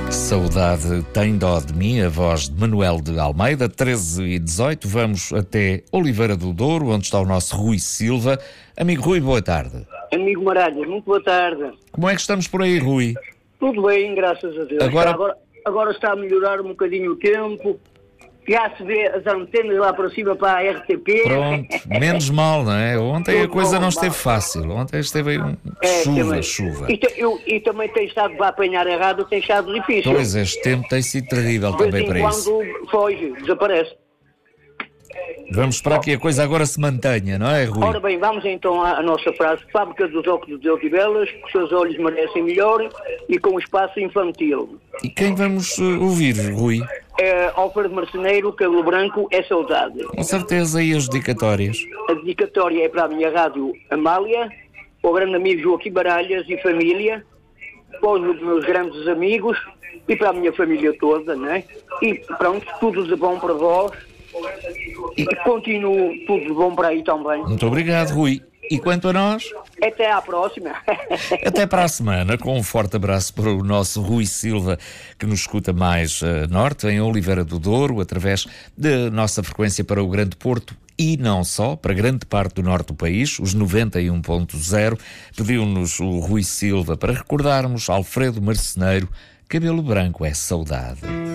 Saudade tem dó de mim, a voz de Manuel de Almeida, 13h18. Vamos até Oliveira do Douro, onde está o nosso Rui Silva. Amigo Rui, boa tarde. Amigo Maralhas, muito boa tarde. Como é que estamos por aí, Rui? Tudo bem, graças a Deus. Agora está a melhorar um bocadinho o tempo. Já se vê as antenas lá para cima para a RTP. Pronto, menos mal, não é? Ontem a coisa não esteve fácil. Ontem esteve aí chuva. E também tem estado para apanhar errado, tem estado difícil. Pois, este tempo tem sido terrível também para isso. Quando foge, desaparece. Vamos esperar que a coisa agora se mantenha, não é, Rui? Ora bem, vamos então à nossa frase. Fábrica dos óculos de Odivelas, que os seus olhos merecem melhor e com espaço infantil. E quem vamos ouvir, Rui? Alfredo Marceneiro, Cabelo Branco, é saudade. Com certeza, e as dedicatórias? A dedicatória é para a minha rádio Amália, para o grande amigo Joaquim Baralhas e família, para os meus grandes amigos e para a minha família toda, né? E pronto, tudo de bom para vós. E continuo tudo de bom para aí também. Muito obrigado, Rui. E quanto a nós? Até à próxima. Até para a semana, com um forte abraço para o nosso Rui Silva, que nos escuta mais norte, em Oliveira do Douro, através da nossa frequência para o Grande Porto e não só, para grande parte do norte do país, os 91.0. Pediu-nos o Rui Silva para recordarmos Alfredo Marceneiro, Cabelo Branco é saudade.